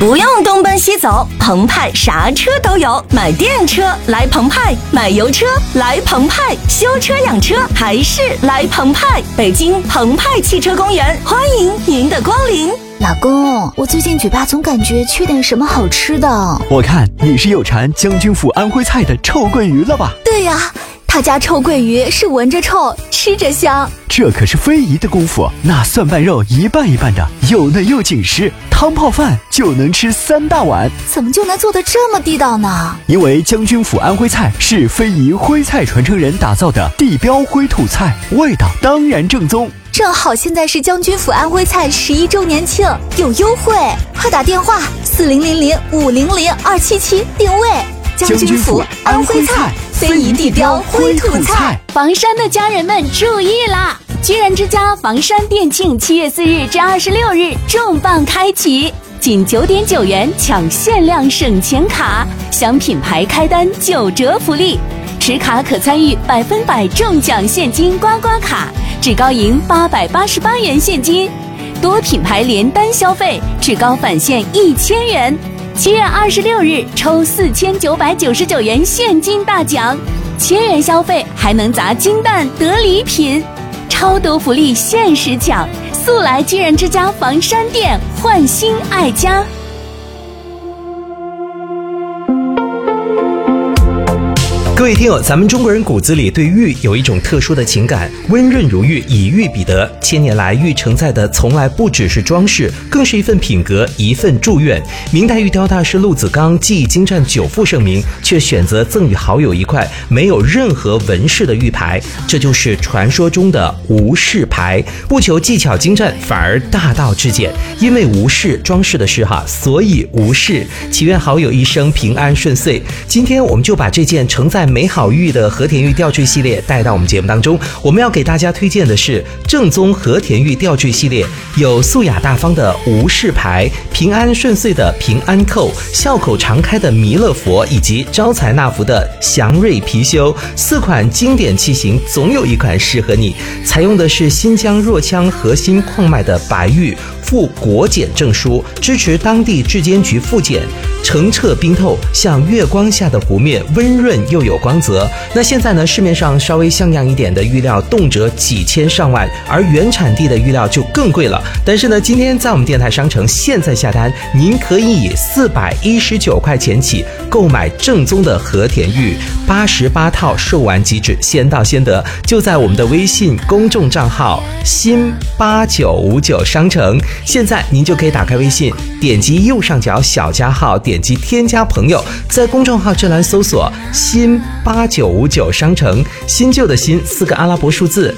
不用东奔西走，澎湃啥车都有。买电车来澎湃，买油车来澎湃，修车养车还是来澎湃。北京澎湃汽车公园，欢迎您的光临。 老公，我最近嘴巴总感觉缺点什么好吃的。 我看你是有馋将军府安徽菜的臭鳜鱼了吧？ 对呀，他家臭鳜鱼是闻着臭，吃着香。 这可是非遗的功夫，那蒜瓣肉一半一半的，又嫩又紧实，汤泡饭就能吃3大碗。 怎么就能做得这么地道呢？ 因为将军府安徽菜是非遗徽菜传承人打造的地标徽土菜，味道当然正宗。 正好现在是将军府安徽菜11周年庆，有优惠，快打电话4000500277定位。 将军府安徽菜， 非遗地标徽土菜。 房山的家人们注意啦！居然之家房山店庆7月4日至26日重磅开启，仅9.9元抢限量省钱卡，享品牌开单9折福利，持卡可参与100%中奖现金刮刮卡，至高赢888元现金，多品牌连单消费至高返现1000元。7月26日抽4999元现金大奖，1000元消费还能砸金蛋得礼品，超多福利限时抢，速来居然之家房山店，焕新爱家。 各位听友，咱们中国人骨子里对玉有一种特殊的情感，温润如玉，以玉彼得。千年来，玉承载的从来不只是装饰，更是一份品格，一份祝愿。明代玉雕大师陆子刚技艺精湛，久负盛名，却选择赠与好友一块没有任何纹饰的玉牌，这就是传说中的无饰牌。不求技巧精湛，反而大道至简。因为无饰装饰的饰所以无饰。祈愿好友一生平安顺遂。今天我们就把这件承载美好玉的和田玉吊坠系列带到我们节目当中。我们要给大家推荐的是正宗和田玉吊坠系列，有素雅大方的无饰牌，平安顺遂的平安扣，笑口常开的弥勒佛，以及招财纳福的祥瑞貔貅。4款经典器型，总有一款适合你。采用的是新疆若羌核心矿脉的白玉，附国检证书，支持当地质监局复检，澄澈冰透，像月光下的湖面，温润又有光泽。那现在呢，市面上稍微像样一点的玉料动辄几千上万，而原产地的玉料就更贵了。但是呢，今天在我们电台商城现在下单，您可以以419块钱起购买正宗的和田玉，88套售完即止，先到先得。就在我们的微信公众账号新8959商城，现在您就可以打开微信，点击右上角小加号，点击添加朋友，在公众号这栏搜索新8959商城，新旧的新4个阿拉伯数字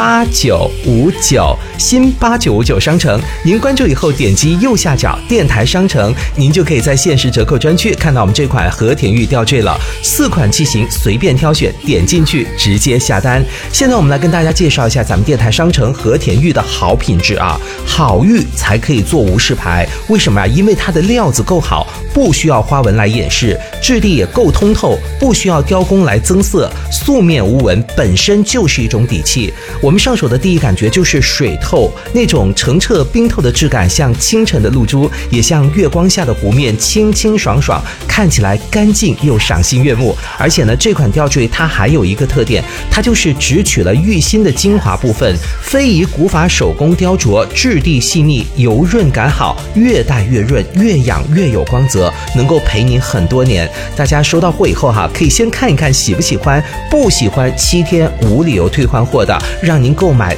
8959，新8959商城。您关注以后点击右下角电台商城，您就可以在限时折扣专区看到我们这款和田玉吊坠了。4款器型随便挑选，点进去直接下单。现在我们来跟大家介绍一下咱们电台商城和田玉的好品质啊，好玉才可以做无饰牌。为什么啊？因为它的料子够好，不需要花纹来掩饰，质地也够通透，不需要雕工来增色，素面无纹本身就是一种底气。我们上手的第一感觉就是水透，那种澄澈冰透的质感，像清晨的露珠，也像月光下的湖面，清清爽爽，看起来干净又赏心悦目。而且呢，这款吊坠它还有一个特点，它就是只取了玉心的精华部分，非遗古法手工雕琢，质地细腻，油润感好，越戴越润，越养越有光泽，能够陪您很多年。大家收到货以后可以先看一看喜不喜欢，不喜欢7天无理由退换货的，让您购买